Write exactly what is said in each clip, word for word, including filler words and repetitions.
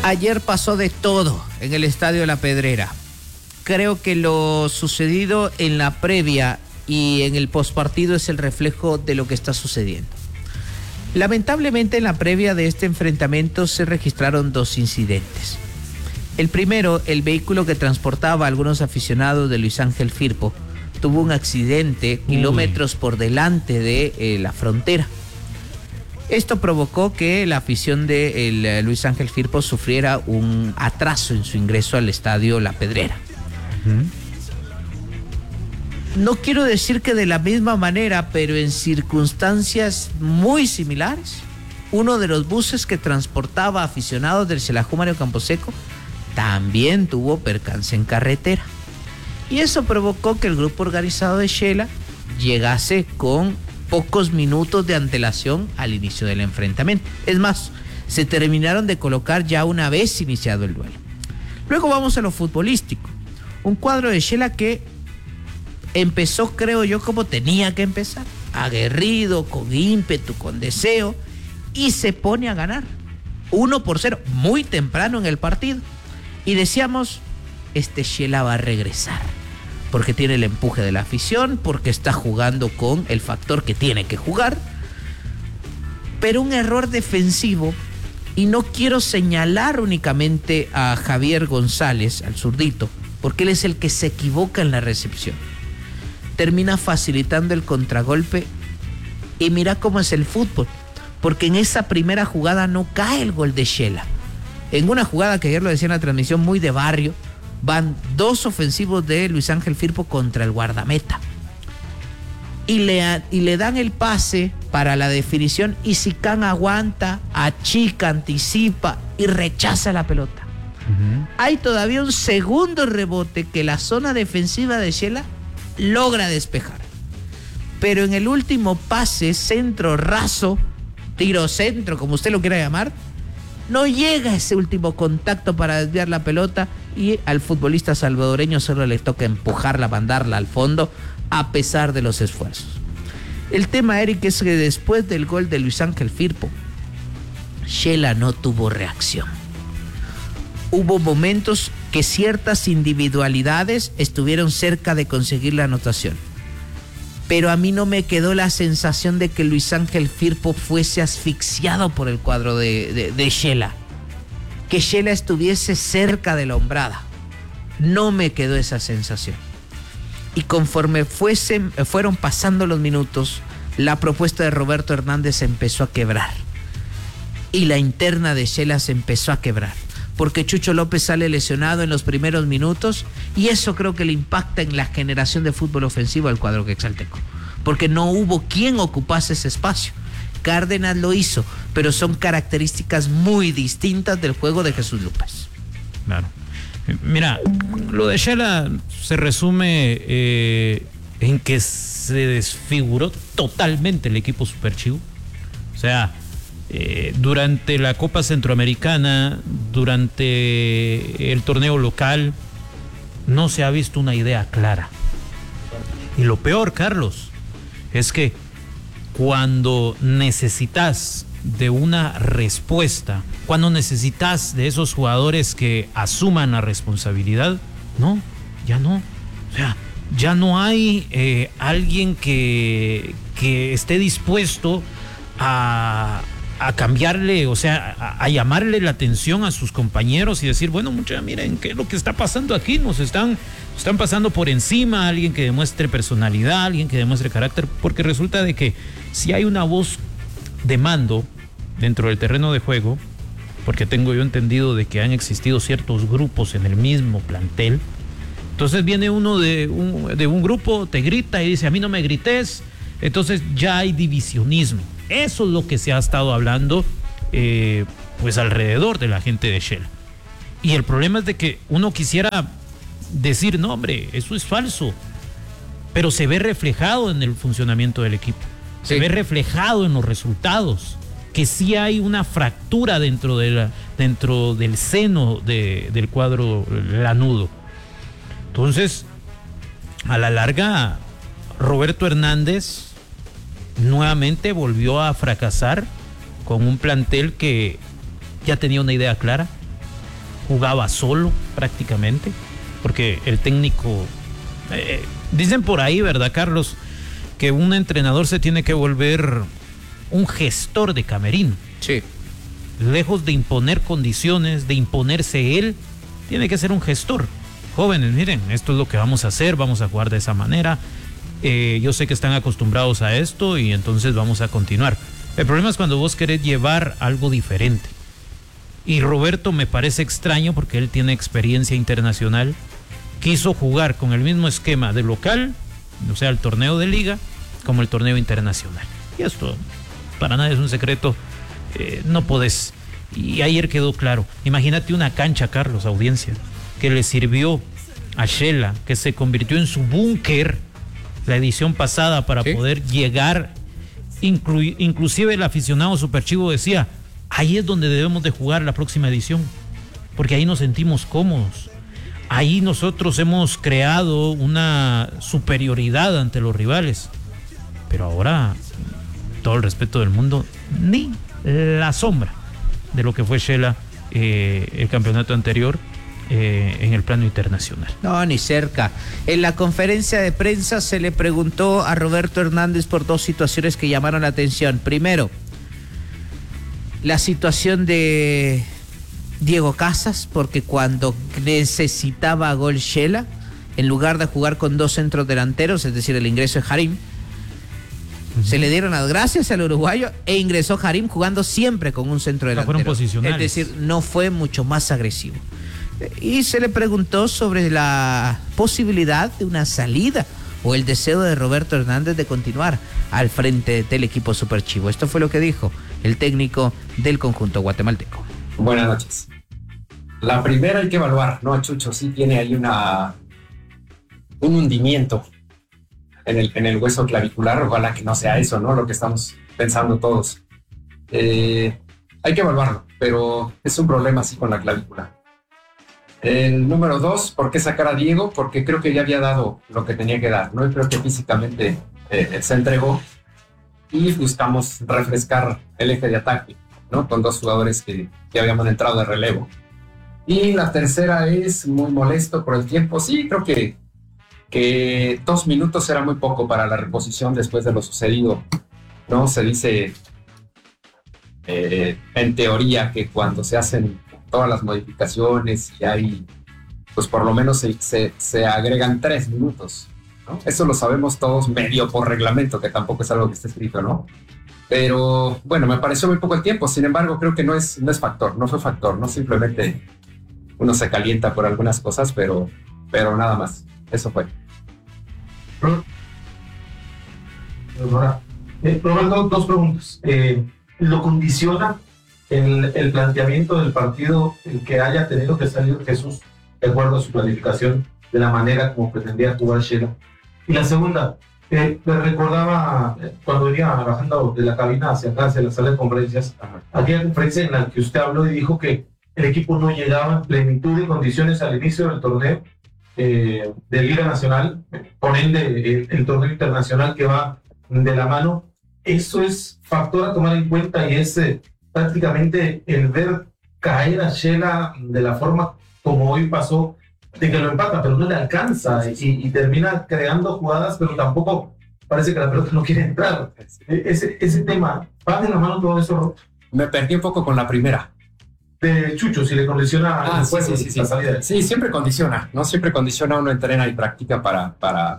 Ayer pasó de todo en el Estadio La Pedrera. Creo que lo sucedido en la previa y en el postpartido es el reflejo de lo que está sucediendo. Lamentablemente en la previa de este enfrentamiento se registraron dos incidentes. El primero, el vehículo que transportaba a algunos aficionados de Luis Ángel Firpo tuvo un accidente Uy. kilómetros por delante de eh, la frontera. Esto provocó que la afición de el, eh, Luis Ángel Firpo sufriera un atraso en su ingreso al estadio La Pedrera. Uh-huh. No quiero decir que de la misma manera, pero en circunstancias muy similares, uno de los buses que transportaba aficionados del Xelajú Mario Camposeco también tuvo percance en carretera. Y eso provocó que el grupo organizado de Xela llegase con pocos minutos de antelación al inicio del enfrentamiento. Es más, se terminaron de colocar ya una vez iniciado el duelo. Luego vamos a lo futbolístico. Un cuadro de Xela que empezó, creo yo, como tenía que empezar. Aguerrido, con ímpetu, con deseo. Y se pone a ganar. Uno por cero, muy temprano en el partido. Y decíamos, este Xela va a regresar. Porque tiene el empuje de la afición, porque está jugando con el factor que tiene que jugar. Pero un error defensivo, y no quiero señalar únicamente a Javier González, al zurdito, porque él es el que se equivoca en la recepción. Termina facilitando el contragolpe, y mira cómo es el fútbol, porque en esa primera jugada no cae el gol de Xela. En una jugada que ayer lo decía en la transmisión, muy de barrio, van dos ofensivos de Luis Ángel Firpo contra el guardameta. Y le, y le dan el pase para la definición y Sicán aguanta, achica, anticipa y rechaza la pelota. Uh-huh. Hay todavía un segundo rebote que la zona defensiva de Xela logra despejar. Pero en el último pase, centro raso, tiro centro, como usted lo quiera llamar, no llega ese último contacto para desviar la pelota y al futbolista salvadoreño solo le toca empujarla, mandarla al fondo a pesar de los esfuerzos. El tema, Eric, es que después del gol de Luis Ángel Firpo, Xela no tuvo reacción. Hubo momentos que ciertas individualidades estuvieron cerca de conseguir la anotación. Pero a mí no me quedó la sensación de que Luis Ángel Firpo fuese asfixiado por el cuadro de, de, de Xela. Que Xela estuviese cerca de la hombrada. No me quedó esa sensación. Y conforme fuesen, fueron pasando los minutos, la propuesta de Roberto Hernández empezó a quebrar. Y la interna de Xela se empezó a quebrar. Porque Chucho López sale lesionado en los primeros minutos y eso creo que le impacta en la generación de fútbol ofensivo al cuadro quetzalteco, porque no hubo quien ocupase ese espacio. Cárdenas lo hizo, pero son características muy distintas del juego de Jesús López. Claro. Mira, lo de Xela se resume eh, en que se desfiguró totalmente el equipo superchivo. O sea, Eh, durante la Copa Centroamericana, durante el torneo local, no se ha visto una idea clara. Y lo peor, Carlos, es que cuando necesitas de una respuesta, cuando necesitas de esos jugadores que asuman la responsabilidad, no, ya no. O sea, ya no hay eh, alguien que, que esté dispuesto a... a cambiarle, o sea, a, a llamarle la atención a sus compañeros y decir, bueno, mucha, miren, ¿qué es lo que está pasando aquí? Nos están, están pasando por encima, alguien que demuestre personalidad, alguien que demuestre carácter, porque resulta de que si hay una voz de mando dentro del terreno de juego, porque tengo yo entendido de que han existido ciertos grupos en el mismo plantel, entonces viene uno de un, de un grupo, te grita y dice, a mí no me grites, entonces ya hay divisionismo. Eso es lo que se ha estado hablando eh, pues alrededor de la gente de Xela. Y el problema es de que uno quisiera decir, no hombre, eso es falso, pero se ve reflejado en el funcionamiento del equipo, sí. Se ve reflejado en los resultados, que sí hay una fractura dentro, de la, dentro del seno de, del cuadro lanudo. Entonces, a la larga, Roberto Hernández nuevamente volvió a fracasar con un plantel que ya tenía una idea clara, jugaba solo prácticamente, porque el técnico, eh, dicen por ahí, ¿verdad, Carlos?, que un entrenador se tiene que volver un gestor de camerino. Sí. Lejos de imponer condiciones, de imponerse él, tiene que ser un gestor. Jóvenes, miren, esto es lo que vamos a hacer, vamos a jugar de esa manera. Eh, yo sé que están acostumbrados a esto y entonces vamos a continuar. El problema es cuando vos querés llevar algo diferente. Y Roberto me parece extraño porque él tiene experiencia internacional. Quiso jugar con el mismo esquema de local, o sea, el torneo de liga, como el torneo internacional. Y esto para nadie es un secreto. Eh, no podés. Y ayer quedó claro. Imagínate una cancha, Carlos, audiencia, que le sirvió a Shela, que se convirtió en su búnker la edición pasada para ¿sí? poder llegar. Inclu- inclusive el aficionado superchivo decía, ahí es donde debemos de jugar la próxima edición, porque ahí nos sentimos cómodos. Ahí nosotros hemos creado una superioridad ante los rivales. Pero ahora, todo el respeto del mundo, ni la sombra de lo que fue Shela eh, el campeonato anterior eh, en el plano internacional. No, ni cerca. En la conferencia de prensa se le preguntó a Roberto Hernández por dos situaciones que llamaron la atención. Primero, la situación de Diego Casas, porque cuando necesitaba gol Shela, en lugar de jugar con dos centros delanteros, es decir, el ingreso de Harim, uh-huh. se le dieron las gracias al uruguayo e ingresó Harim jugando siempre con un centro delantero. Fueron posicionales. Es decir, no fue mucho más agresivo. Y se le preguntó sobre la posibilidad de una salida o el deseo de Roberto Hernández de continuar al frente del equipo superchivo. Esto fue lo que dijo el técnico del conjunto guatemalteco. Buenas noches. La primera hay que evaluar, ¿no? Chucho sí tiene ahí una un hundimiento en el, en el hueso clavicular, ojalá que no sea eso, ¿no? Lo que estamos pensando todos. Eh, hay que evaluarlo, pero es un problema así con la clavícula. El número dos, ¿por qué sacar a Diego? Porque creo que ya había dado lo que tenía que dar, ¿no? Y creo que físicamente eh, se entregó y buscamos refrescar el eje de ataque, ¿no? Con dos jugadores que, que habíamos entrado de relevo. Y la tercera es muy molesto por el tiempo. Sí, creo que, que dos minutos era muy poco para la reposición después de lo sucedido, ¿no? Se dice eh, en teoría que cuando se hacen todas las modificaciones y hay, pues por lo menos se, se, se agregan tres minutos, ¿no? Eso lo sabemos todos medio por reglamento, que tampoco es algo que esté escrito, ¿no? Pero bueno, me pareció muy poco el tiempo. Sin embargo, creo que no es, no es factor, no fue factor, no simplemente uno se calienta por algunas cosas, pero, pero nada más, eso fue. Eh, Roberto, dos preguntas. Eh, ¿Lo condiciona el, el planteamiento del partido el que haya tenido que salir Jesús de acuerdo a su planificación de la manera como pretendía jugar Shela? Y la segunda, eh, me recordaba eh, cuando venía bajando de la cabina hacia acá, hacia la sala de conferencias, aquella conferencia en la que usted habló y dijo que el equipo no llegaba en plenitud de condiciones al inicio del torneo eh, de Liga Nacional, por ende el, el torneo internacional que va de la mano. Eso es factor a tomar en cuenta y es eh, prácticamente el ver caer a Shela de la forma como hoy pasó, de que lo empata, pero no le alcanza y, y termina creando jugadas, pero tampoco parece que la pelota no quiere entrar. Ese, ese tema, ¿va de la mano todo eso? Me perdí un poco con la primera. De Chucho, si le condiciona ah, el sí, juego, sí, sí, la sí. salida. Sí, siempre condiciona, ¿no? Siempre condiciona, uno entrena y practica para, para,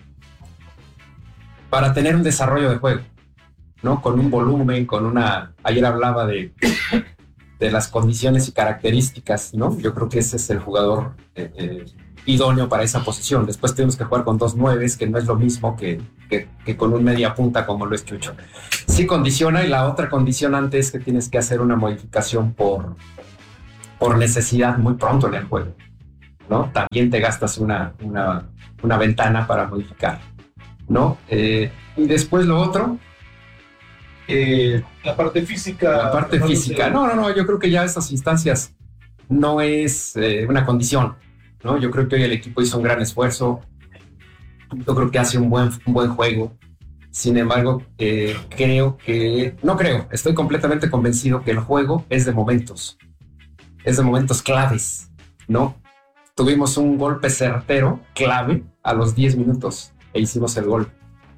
para tener un desarrollo de juego, ¿no? Con un volumen, con una... Ayer hablaba de, de las condiciones y características, ¿no? Yo creo que ese es el jugador eh, eh, idóneo para esa posición. Después tenemos que jugar con dos nueves, que no es lo mismo que, que, que con un media punta como lo es Chucho. Sí condiciona, y la otra condicionante es que tienes que hacer una modificación por, por necesidad muy pronto en el juego, ¿no? También te gastas una, una, una ventana para modificar, ¿no? Eh, y después lo otro... Eh, la parte física... La parte no física. No, no, no, yo creo que ya estas instancias no es eh, una condición, ¿no? Yo creo que hoy el equipo hizo un gran esfuerzo. Yo creo que hace un buen, un buen juego. Sin embargo, eh, creo que... No creo, estoy completamente convencido que el juego es de momentos. es de momentos claves, ¿no? Tuvimos un golpe certero, clave, a los diez minutos e hicimos el gol.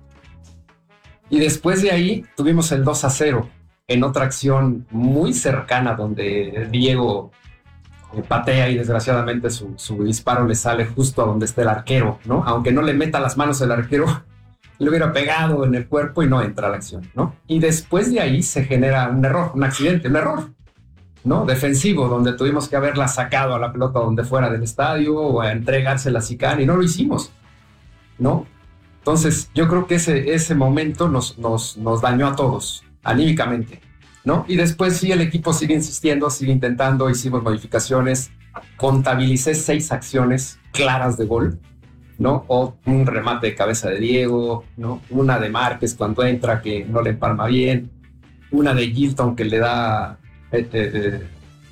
Y después de ahí tuvimos el dos a cero en otra acción muy cercana donde Diego eh, patea y desgraciadamente su, su disparo le sale justo a donde está el arquero, ¿no? Aunque no le meta las manos el arquero, le hubiera pegado en el cuerpo y no entra la acción, ¿no? Y después de ahí se genera un error, un accidente, un error, ¿no? Defensivo, donde tuvimos que haberla sacado a la pelota donde fuera del estadio o a entregársela a Sicán y no lo hicimos, ¿no? Entonces yo creo que ese, ese momento nos, nos, nos dañó a todos, anímicamente, ¿no? Y después sí el equipo sigue insistiendo, sigue intentando, hicimos modificaciones, contabilicé seis acciones claras de gol, ¿no? O un remate de cabeza de Diego, ¿no? Una de Márquez cuando entra que no le empalma bien, una de Gilton que le da eh, eh,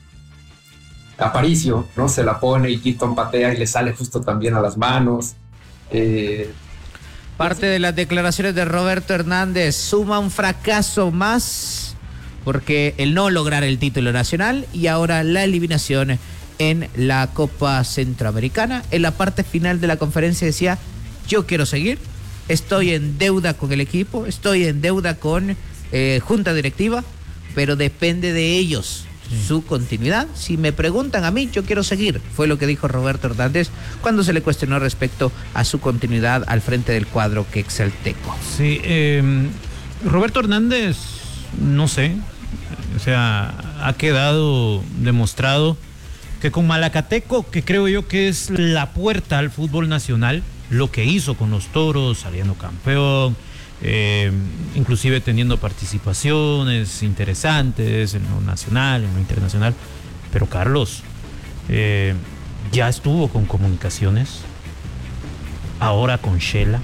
Aparicio, ¿no? Se la pone y Gilton patea y le sale justo también a las manos. Eh, Parte de las declaraciones de Roberto Hernández suma un fracaso más porque el no lograr el título nacional y ahora la eliminación en la Copa Centroamericana. En la parte final de la conferencia decía: yo quiero seguir, estoy en deuda con el equipo, estoy en deuda con eh, junta directiva, pero depende de ellos sí. su continuidad. Si me preguntan a mí, yo quiero seguir, fue lo que dijo Roberto Hernández cuando se le cuestionó respecto a su continuidad al frente del cuadro quexalteco. Sí, eh, Roberto Hernández, no sé, o sea, ha quedado demostrado que con Malacateco, que creo yo que es la puerta al fútbol nacional, lo que hizo con los Toros, saliendo campeón, eh, inclusive teniendo participaciones interesantes en lo nacional, en lo internacional. Pero Carlos, eh, ya estuvo con Comunicaciones, ahora con Shela,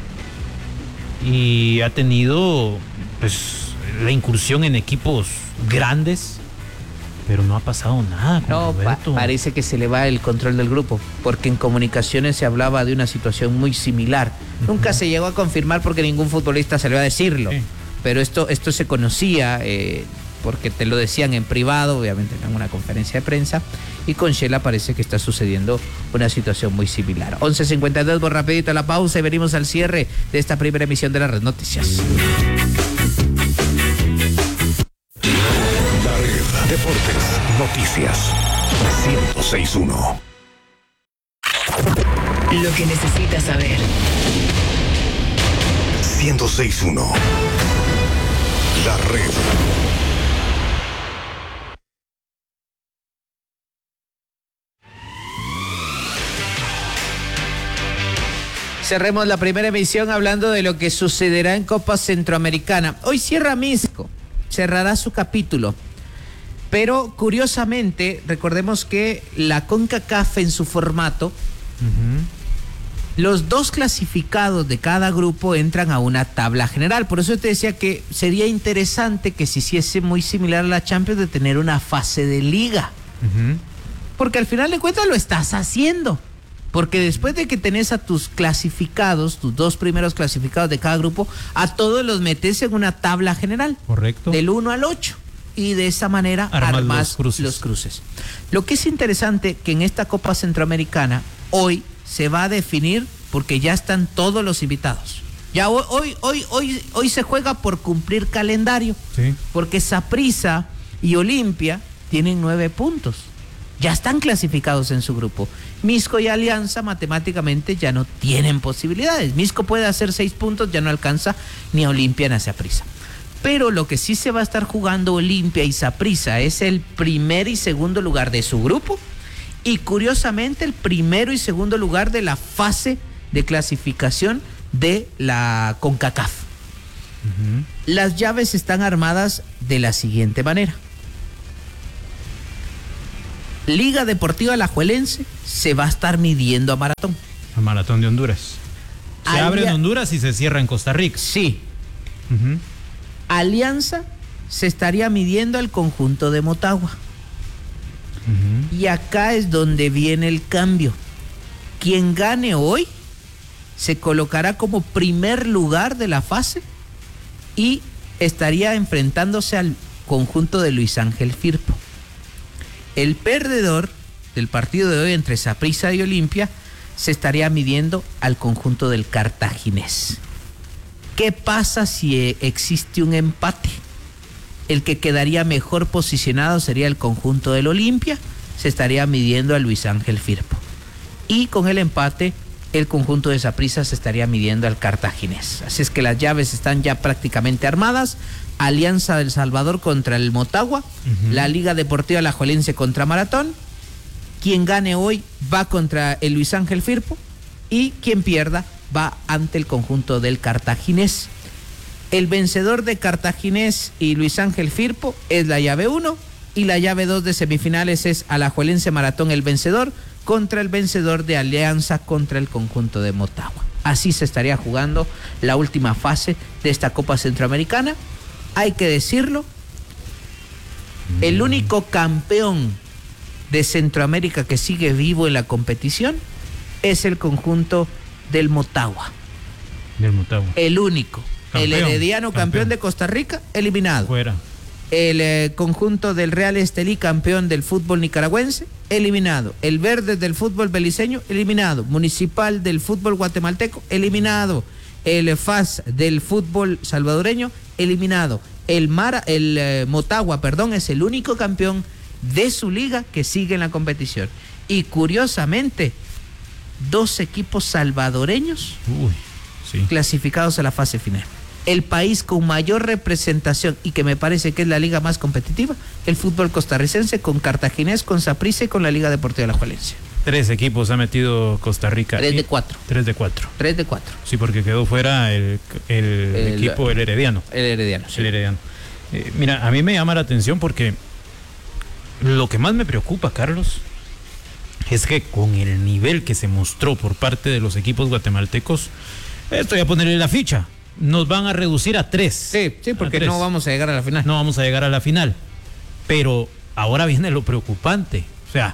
y ha tenido pues la incursión en equipos grandes, pero no ha pasado nada con No, Roberto. Pa- parece que se le va el control del grupo, porque en Comunicaciones se hablaba de una situación muy similar. Uh-huh. Nunca se llegó a confirmar porque ningún futbolista salió a decirlo, sí. pero esto, esto se conocía, eh, porque te lo decían en privado, obviamente en una conferencia de prensa, y con Shela parece que está sucediendo una situación muy similar. once cincuenta y dos, voy rapidito a la pausa y venimos al cierre de esta primera emisión de la Red Noticias. Deportes, noticias, ciento seis punto uno. Lo que necesitas saber. ciento seis punto uno. La Red. Cerremos la primera emisión hablando de lo que sucederá en Copa Centroamericana. Hoy cierra Misco, cerrará su capítulo. Pero curiosamente, recordemos que la CONCACAF en su formato, uh-huh. los dos clasificados de cada grupo entran a una tabla general. Por eso te decía que sería interesante que se hiciese muy similar a la Champions de tener una fase de liga. Uh-huh. Porque al final de cuentas lo estás haciendo. Porque después de que tenés a tus clasificados, tus dos primeros clasificados de cada grupo, a todos los metes en una tabla general. Correcto. Del uno al ocho. Y de esa manera armas, armas los, cruces. los cruces. Lo que es interesante que en esta Copa Centroamericana hoy se va a definir porque ya están todos los invitados. Ya hoy hoy hoy hoy, hoy se juega por cumplir calendario. Sí. Porque Saprissa y Olimpia tienen nueve puntos. Ya están clasificados en su grupo. Misco y Alianza matemáticamente ya no tienen posibilidades. Misco puede hacer seis puntos, ya no alcanza ni a Olimpia ni a Saprissa. Pero lo que sí se va a estar jugando Olimpia y Saprissa es el primer y segundo lugar de su grupo y curiosamente el primero y segundo lugar de la fase de clasificación de la CONCACAF. Uh-huh. Las llaves están armadas de la siguiente manera. Liga Deportiva Alajuelense se va a estar midiendo a Maratón. A Maratón de Honduras. Se Alia... abre en Honduras y se cierra en Costa Rica. Sí. Uh-huh. Alianza se estaría midiendo al conjunto de Motagua. Uh-huh. Y acá es donde viene el cambio. Quien gane hoy se colocará como primer lugar de la fase y estaría enfrentándose al conjunto de Luis Ángel Firpo. El perdedor del partido de hoy entre Saprissa y Olimpia se estaría midiendo al conjunto del Cartaginés. ¿Qué pasa si existe un empate? El que quedaría mejor posicionado sería el conjunto del Olimpia, se estaría midiendo a Luis Ángel Firpo. Y con el empate, el conjunto de Saprissa se estaría midiendo al Cartaginés. Así es que las llaves están ya prácticamente armadas. Alianza del Salvador contra el Motagua, uh-huh. La Liga Deportiva Alajuelense contra Maratón. Quien gane hoy va contra el Luis Ángel Firpo y quien pierda va ante el conjunto del Cartaginés. El vencedor de Cartaginés y Luis Ángel Firpo es la llave uno y la llave dos de semifinales es Alajuelense Maratón el vencedor contra el vencedor de Alianza contra el conjunto de Motagua. Así se estaría jugando la última fase de esta Copa Centroamericana. Hay que decirlo, el único campeón de Centroamérica que sigue vivo en la competición es el conjunto del Motagua. Del Motagua. El único. Campeón, el Herediano, campeón, campeón de Costa Rica, eliminado. Fuera. El eh, conjunto del Real Estelí, campeón del fútbol nicaragüense, eliminado. El Verde del fútbol beliceño, eliminado. Municipal del fútbol guatemalteco, eliminado. El F A S del fútbol salvadoreño, eliminado. El Mara, el eh, Motagua, perdón, es el único campeón de su liga que sigue en la competición. Y curiosamente, dos equipos salvadoreños Uy, sí. clasificados a la fase final. El país con mayor representación y que me parece que es la liga más competitiva, el fútbol costarricense con Cartaginés, con Saprissa y con la Liga Deportiva Alajuelense. Tres equipos ha metido Costa Rica. Tres de cuatro. Tres de cuatro. Tres de cuatro. Sí, porque quedó fuera el, el, el equipo, el Herediano. El Herediano, sí. El Herediano. Eh, mira, a mí me llama la atención porque lo que más me preocupa, Carlos, es que con el nivel que se mostró por parte de los equipos guatemaltecos, esto voy a ponerle la ficha, nos van a reducir a tres. Sí, sí, porque no vamos a llegar a la final. No vamos a llegar a la final. Pero ahora viene lo preocupante. O sea,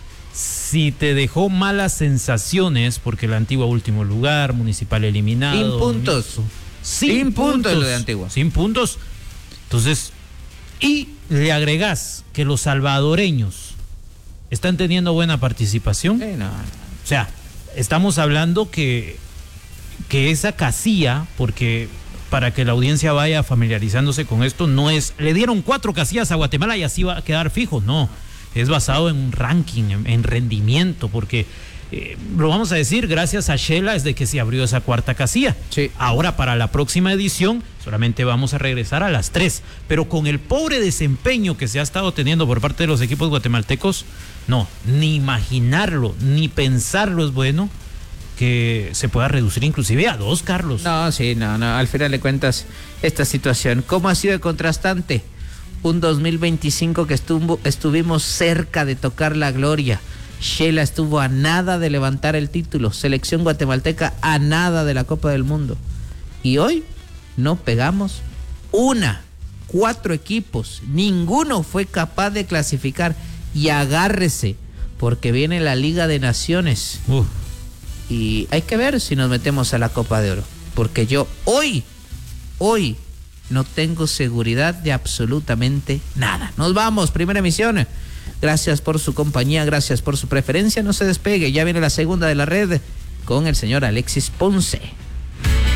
si te dejó malas sensaciones, porque la Antigua último lugar, Municipal eliminado. Sin puntos. Sin, sin puntos, puntos lo de Antigua. Sin puntos. Entonces, y le agregás que los salvadoreños están teniendo buena participación. Sí, no. O sea, estamos hablando que, que esa casilla, porque para que la audiencia vaya familiarizándose con esto, no es, le dieron cuatro casillas a Guatemala y así va a quedar fijo, no. Es basado en un ranking, en, en rendimiento, porque eh, lo vamos a decir, gracias a Shela es de que se abrió esa cuarta casilla. Sí. Ahora para la próxima edición solamente vamos a regresar a las tres, pero con el pobre desempeño que se ha estado teniendo por parte de los equipos guatemaltecos, no, ni imaginarlo, ni pensarlo es bueno que se pueda reducir inclusive a dos, Carlos. No, sí, no, no, al final de cuentas, esta situación, ¿cómo ha sido de contrastante? Un dos mil veinticinco que estuvo, estuvimos cerca de tocar la gloria. Shela estuvo a nada de levantar el título. Selección guatemalteca a nada de la Copa del Mundo. Y hoy no pegamos una. Cuatro equipos. Ninguno fue capaz de clasificar. Y agárrese, porque viene la Liga de Naciones. Uf. Y hay que ver si nos metemos a la Copa de Oro. Porque yo hoy, hoy... no tengo seguridad de absolutamente nada. Nos vamos, primera emisión. Gracias por su compañía, gracias por su preferencia. No se despegue, ya viene la segunda de la red con el señor Alexis Ponce.